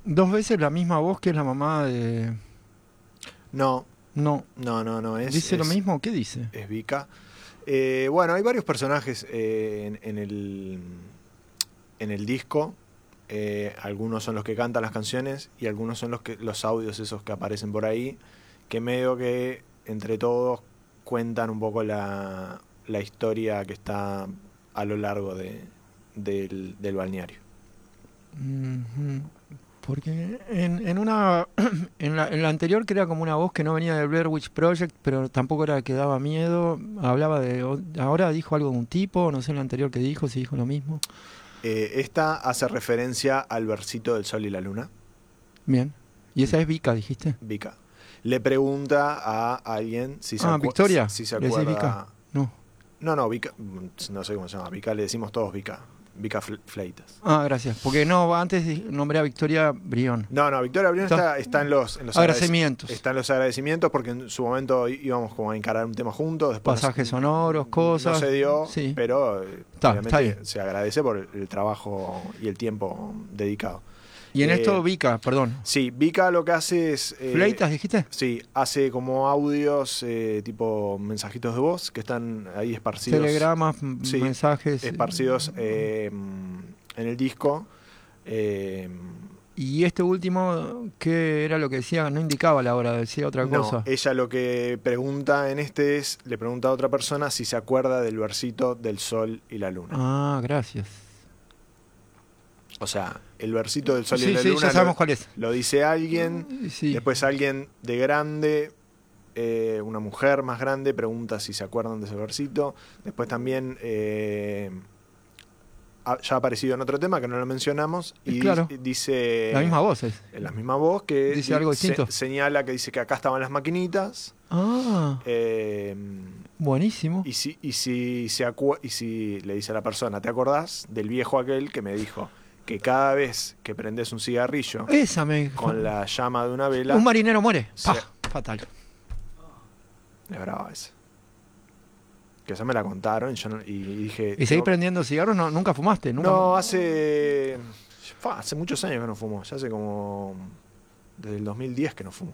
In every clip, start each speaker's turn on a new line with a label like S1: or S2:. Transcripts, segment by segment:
S1: Dos veces la misma voz que es la mamá de...
S2: No,
S1: No.
S2: no,
S1: ¿Dice lo mismo? ¿Qué dice?
S2: es Vika. Bueno, hay varios personajes en el disco. Algunos son los que cantan las canciones y algunos son los audios esos que aparecen por ahí, que medio que entre todos cuentan un poco la historia que está a lo largo del balneario.
S1: Ujú. Porque en una en la anterior, que era como una voz que no venía del Blair Witch Project, pero tampoco era que daba miedo, hablaba ahora dijo algo de un tipo, no sé en la anterior que dijo, si dijo lo mismo.
S2: Esta hace referencia al versito del Sol y la Luna.
S1: Bien. Y esa es Vika, dijiste.
S2: Vika le pregunta a alguien si
S1: Victoria,
S2: si se
S1: ¿le decís Vika?
S2: acuerda.
S1: No.
S2: No, Vika, no sé cómo se llama. Vika le decimos todos Vika. Vika Fleitas.
S1: Gracias. Porque no, antes nombré a Victoria Brión.
S2: No, Victoria Brión está en los
S1: agradecimientos.
S2: Está en los agradecimientos porque en su momento íbamos como a encarar un tema juntos. Después
S1: pasajes sonoros, cosas.
S2: No se dio,
S1: sí.
S2: pero
S1: está
S2: obviamente
S1: bien.
S2: se agradece por el trabajo y el tiempo dedicado.
S1: Y en esto Vika, perdón.
S2: Sí, Vika lo que hace es...
S1: ¿Fleitas dijiste?
S2: Sí, hace como audios tipo mensajitos de voz que están ahí esparcidos.
S1: Telegramas,
S2: sí,
S1: mensajes.
S2: Esparcidos en el disco.
S1: Y este último, ¿qué era lo que decía? No indicaba la hora, decía otra cosa.
S2: Ella lo que pregunta en este es, le pregunta a otra persona si se acuerda del versito del Sol y la Luna.
S1: Gracias.
S2: O sea, el versito del Sol y la
S1: sí,
S2: Luna
S1: ya sabemos cuál es.
S2: Lo dice alguien,
S1: sí.
S2: Después alguien de grande, una mujer más grande, pregunta si se acuerdan de ese versito. Después también ya ha aparecido en otro tema que no lo mencionamos y
S1: claro.
S2: Dice...
S1: La misma voz es.
S2: La misma voz que
S1: dice algo distinto.
S2: Señala que dice que acá estaban las maquinitas.
S1: Buenísimo.
S2: Y si le dice a la persona, ¿te acordás del viejo aquel que me dijo que cada vez que prendes un cigarrillo con la llama de una vela,
S1: un marinero muere? Fatal.
S2: Es brava esa. Que esa me la contaron y dije...
S1: ¿Y seguís prendiendo cigarros? ¿Nunca fumaste? ¿Nunca?
S2: No, hace muchos años que no fumo. Ya hace como... Desde el 2010 que no fumo.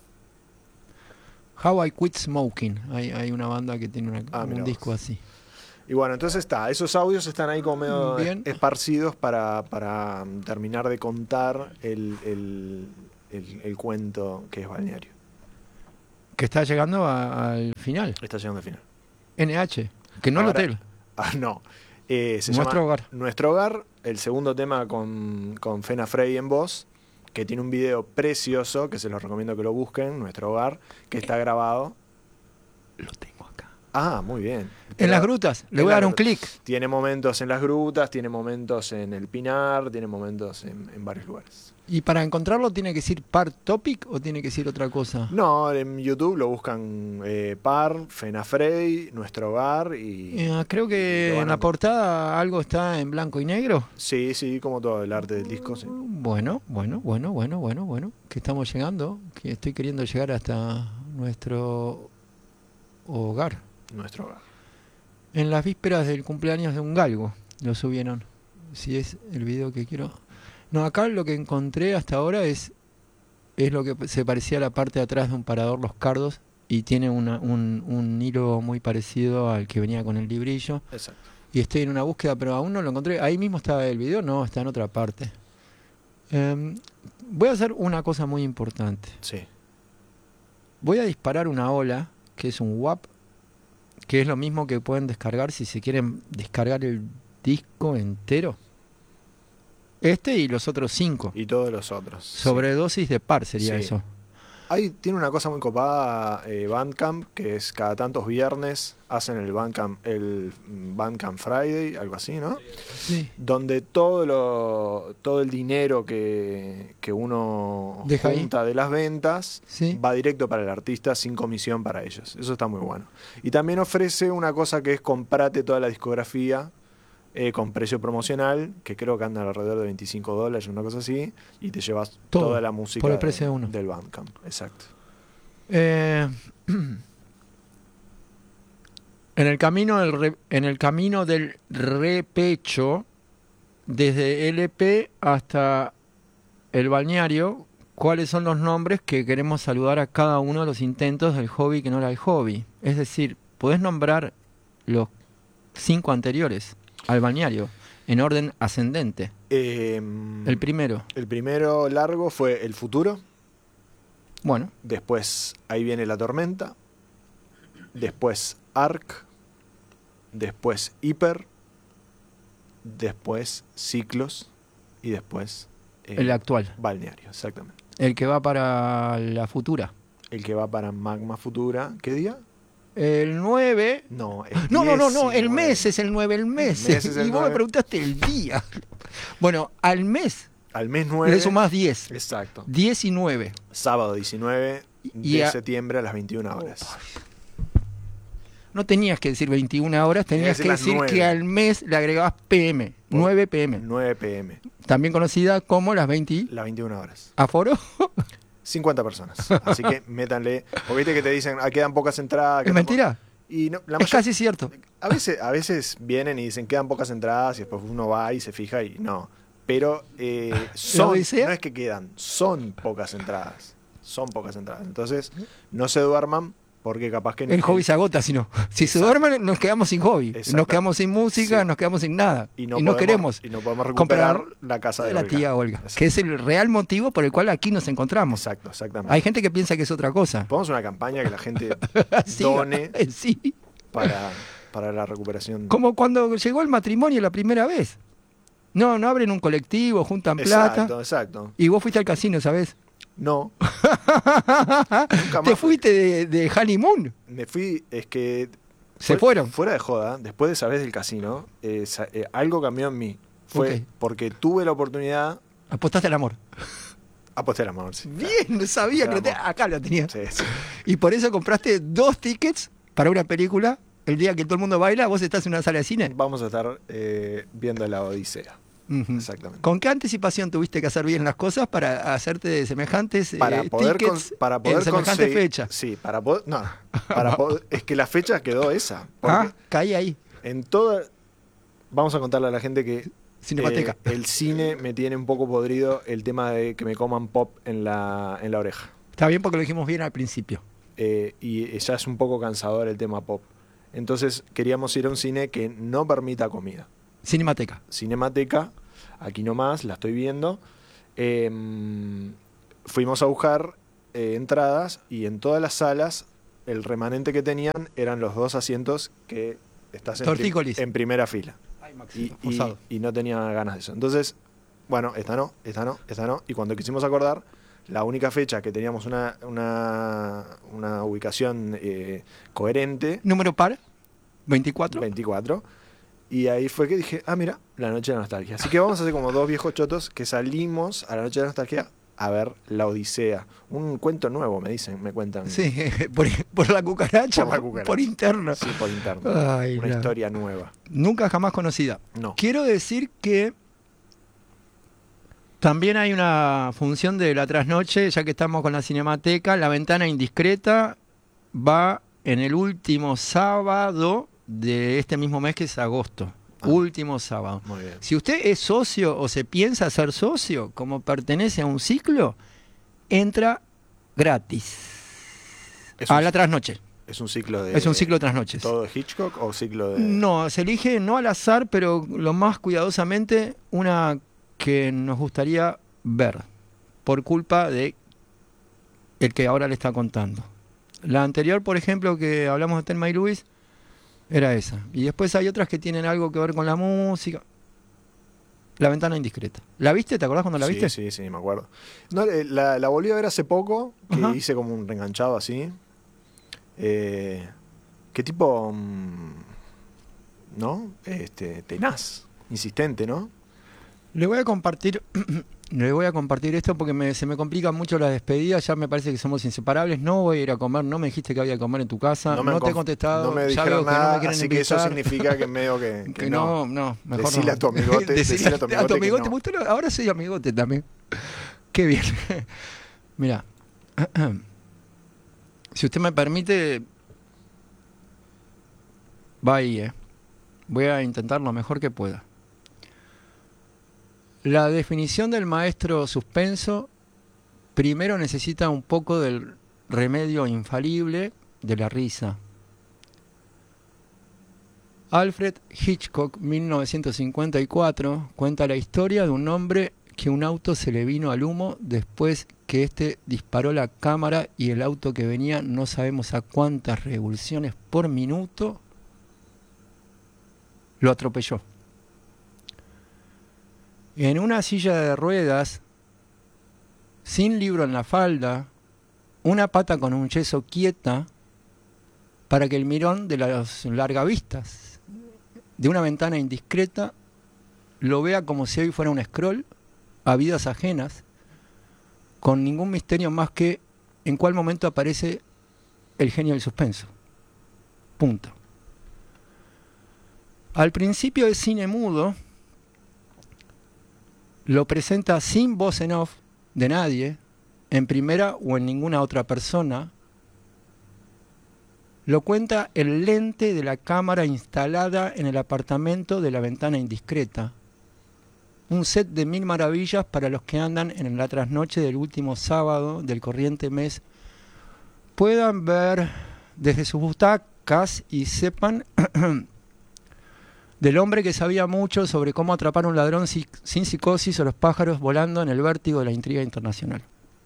S1: How I Quit Smoking. Hay una banda que tiene un disco así.
S2: Y bueno, entonces esos audios están ahí como medio esparcidos para terminar de contar el cuento que es Balneario.
S1: Que está llegando al final.
S2: Está llegando al final.
S1: NH, que no ahora, el hotel.
S2: No.
S1: Nuestro Hogar.
S2: Nuestro Hogar, el segundo tema con Fena Frey en voz, que tiene un video precioso, que se los recomiendo que lo busquen, Nuestro Hogar, que está grabado.
S1: Lo tengo acá.
S2: Muy bien.
S1: En las grutas, le voy a dar un clic.
S2: Tiene momentos en las grutas, tiene momentos en el Pinar, tiene momentos en varios lugares.
S1: ¿Y para encontrarlo tiene que decir Par Topic o tiene que decir otra cosa?
S2: No, en YouTube lo buscan Par, Fena Frey, Nuestro Hogar y...
S1: creo que en la portada algo está en blanco y negro.
S2: Sí, como todo el arte del disco, sí.
S1: Bueno. Que estamos llegando, que estoy queriendo llegar hasta Nuestro Hogar.
S2: Nuestro Hogar.
S1: En las vísperas del cumpleaños de un galgo lo subieron. Si es el video que quiero... No, acá lo que encontré hasta ahora es lo que se parecía a la parte de atrás de un parador Los Cardos y tiene un hilo muy parecido al que venía con el librillo.
S2: Exacto.
S1: Y estoy en una búsqueda, pero aún no lo encontré. Ahí mismo está el video, no, está en otra parte. Voy a hacer una cosa muy importante.
S2: Sí.
S1: Voy a disparar una ola, que es un WAP, que es lo mismo que pueden descargar si se quieren descargar el disco entero. Y los otros 5.
S2: Y todos los otros.
S1: Sobredosis de par sería eso.
S2: Ahí tiene una cosa muy copada Bandcamp, que es cada tantos viernes hacen el Bandcamp Friday, algo así, ¿no?
S1: Sí.
S2: Donde todo el dinero que uno junta de las ventas va directo para el artista sin comisión para ellos. Eso está muy bueno. Y también ofrece una cosa que es comprate toda la discografía con precio promocional, que creo que anda alrededor de $25, una cosa así, y te llevas toda la música
S1: por el precio de uno.
S2: Del Bandcamp. Exacto.
S1: En el camino del repecho, desde LP hasta el balneario, cuáles son los nombres que queremos saludar a cada uno de los intentos del hobby que no era el hobby. Es decir, podés nombrar los 5 anteriores al balneario en orden ascendente. El primero.
S2: El primero largo fue El Futuro.
S1: Bueno.
S2: Después Ahí Viene la Tormenta. Después Arc. Después Hiper. Después Ciclos. Y después
S1: el actual.
S2: Balneario, exactamente.
S1: El que va para la Futura.
S2: El que va para Magma Futura. ¿Qué día?
S1: El 9.
S2: No,
S1: el mes es el 9, el mes. Y vos me preguntaste el día. Bueno, al mes.
S2: Al mes 9.
S1: Le sumás 10.
S2: Exacto.
S1: 10 y 9.
S2: Sábado 19 de septiembre a las 21 horas.
S1: No tenías que decir 21 horas, tenías que decir 9. Que al mes le agregabas PM. 9 PM.
S2: 9 PM.
S1: También conocida como las
S2: 21 horas.
S1: ¿Aforo?
S2: 50 personas. Así que métanle. Porque viste que te dicen, quedan pocas entradas.
S1: ¿Es mentira?
S2: Y no,
S1: es casi cierto.
S2: A veces vienen y dicen, quedan pocas entradas y después uno va y se fija y no. Pero no es que quedan, son pocas entradas. Son pocas entradas. Entonces, no se duerman porque capaz que...
S1: El hobby se agota, si no. Si se duermen, nos quedamos sin hobby. Nos quedamos sin música, sí. Nos quedamos sin nada. Y no queremos.
S2: Y no podemos recuperar la casa de
S1: la tía Olga. Que es el real motivo por el cual aquí nos encontramos.
S2: Exacto, exactamente.
S1: Hay gente que piensa que es otra cosa.
S2: Podemos una campaña que la gente done para la recuperación.
S1: Como cuando llegó el matrimonio la primera vez. No abren un colectivo, juntan plata.
S2: Exacto.
S1: Y vos fuiste al casino, ¿sabés?
S2: No.
S1: ¿Te fuiste de honeymoon?
S2: Me fui, es que...
S1: ¿Se fueron?
S2: Fuera de joda, después de esa vez del casino, algo cambió en mí. Fue porque tuve la oportunidad...
S1: Apostaste al amor.
S2: Aposté al amor, sí.
S1: Bien, no sabía que acá lo tenía.
S2: Sí.
S1: Y por eso compraste 2 tickets para una película. El día que todo el mundo baila, vos estás en una sala de cine.
S2: Vamos a estar viendo La Odisea.
S1: Uh-huh.
S2: Exactamente.
S1: ¿Con qué anticipación tuviste que hacer bien las cosas para hacerte de semejantes
S2: tickets
S1: en semejante fecha?
S2: Sí, para poder... No, es que la fecha quedó esa.
S1: Caí ahí.
S2: En toda... Vamos a contarle a la gente que
S1: Cinemateca.
S2: El cine me tiene un poco podrido el tema de que me coman pop en la oreja.
S1: Está bien porque lo dijimos bien al principio.
S2: Y ya es un poco cansador el tema pop. Entonces queríamos ir a un cine que no permita comida. Cinemateca, aquí nomás, la estoy viendo. Fuimos a buscar entradas y en todas las salas el remanente que tenían eran los 2 asientos que estás en primera fila.
S1: Ay,
S2: y no tenía ganas de eso. Entonces, bueno, esta no. Y cuando quisimos acordar, la única fecha que teníamos una ubicación coherente...
S1: ¿Número par? 24.
S2: Y ahí fue que dije, mira, La Noche de la Nostalgia. Así que vamos a hacer como 2 viejos chotos que salimos a La Noche de la Nostalgia a ver La Odisea. Un cuento nuevo, me cuentan.
S1: Sí, por la cucaracha, por interno.
S2: Sí, por interno.
S1: Ay,
S2: una historia nueva.
S1: Nunca jamás conocida.
S2: No.
S1: Quiero decir que también hay una función de la trasnoche, ya que estamos con la Cinemateca. La Ventana Indiscreta va en el último sábado de este mismo mes, que es agosto. Último sábado.
S2: Muy bien.
S1: Si usted es socio o se piensa ser socio, como pertenece a un ciclo, entra gratis a la trasnoche.
S2: ¿Es un ciclo de...?
S1: Es un ciclo de trasnoches.
S2: ¿Todo de Hitchcock o ciclo de...?
S1: No, se elige no al azar, pero lo más cuidadosamente una que nos gustaría ver, por culpa de el que ahora le está contando. La anterior, por ejemplo, que hablamos de Thelma y Luis, era esa. Y después hay otras que tienen algo que ver con la música. La Ventana Indiscreta. ¿La viste? ¿Te acordás cuando la viste?
S2: Sí, me acuerdo. No, la volví a ver hace poco, que hice como un reenganchado así. ¿Qué tipo? ¿No? Tenaz, insistente, ¿no?
S1: Le voy a compartir esto porque se me complica mucho la despedida. Ya me parece que somos inseparables. No voy a ir a comer. No me dijiste que había que comer en tu casa. No te he contestado.
S2: No me dijeron nada, así que eso significa que medio que no.
S1: No, mejor
S2: decile a tu amigote.
S1: Decile a tu amigote. No. Ahora soy amigote también. Qué bien. Mira, si usted me permite, va ahí, voy a intentar lo mejor que pueda. La definición del maestro suspenso primero necesita un poco del remedio infalible de la risa. Alfred Hitchcock, 1954, cuenta la historia de un hombre que un auto se le vino al humo después que éste disparó la cámara y el auto que venía no sabemos a cuántas revoluciones por minuto lo atropelló. En una silla de ruedas, sin libro en la falda, una pata con un yeso quieta para que el mirón de las largavistas de una ventana indiscreta lo vea como si hoy fuera un scroll a vidas ajenas, con ningún misterio más que en cuál momento aparece el genio del suspenso. Punto. Al principio es cine mudo, lo presenta sin voz en off de nadie, en primera o en ninguna otra persona. Lo cuenta el lente de la cámara instalada en el apartamento de la ventana indiscreta. Un set de 1000 maravillas para los que andan en la trasnoche del último sábado del corriente mes. Puedan ver desde sus butacas y sepan del hombre que sabía mucho sobre cómo atrapar a un ladrón sin psicosis o los pájaros volando en el vértigo de la intriga internacional.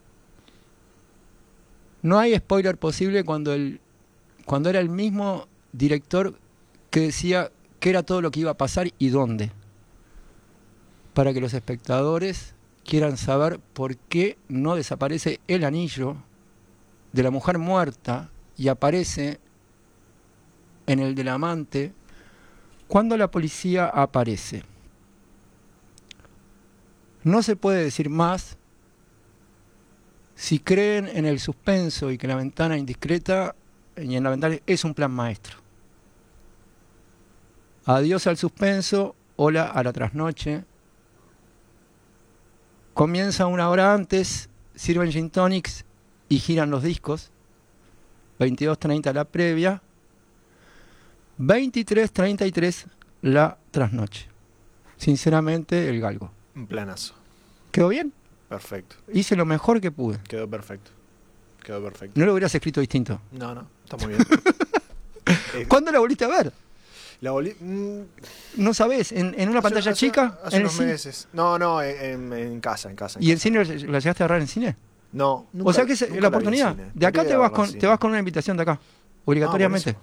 S1: No hay spoiler posible cuando era el mismo director que decía qué era todo lo que iba a pasar y dónde, para que los espectadores quieran saber por qué no desaparece el anillo de la mujer muerta y aparece en el del amante cuando la policía aparece. No se puede decir más. Si creen en el suspenso y que la ventana indiscreta y en la ventana es un plan maestro. Adiós al suspenso, hola a la trasnoche. Comienza una hora antes, sirven gin tonics y giran los discos. 22:30 la previa. 23:33 la trasnoche. Sinceramente, el galgo.
S2: Un planazo.
S1: ¿Quedó bien?
S2: Perfecto.
S1: Hice lo mejor que pude.
S2: Quedó perfecto.
S1: ¿No lo hubieras escrito distinto?
S2: No, está muy bien.
S1: ¿Cuándo la volviste a ver?
S2: La volví...
S1: ¿No sabés? ¿En una pantalla chica?
S2: Hace unos meses. No, en casa.
S1: ¿Y en cine la llegaste a agarrar en cine?
S2: No.
S1: Nunca, o sea que es la oportunidad. De acá te vas con una invitación de acá. Obligatoriamente.